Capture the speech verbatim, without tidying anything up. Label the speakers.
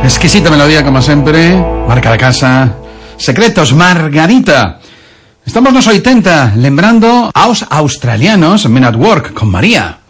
Speaker 1: Exquisita melodía, como sempre. Marca da casa. Secretos, Margarita. Estamos nos oitenta, lembrando aos australianos Men at Work, con María.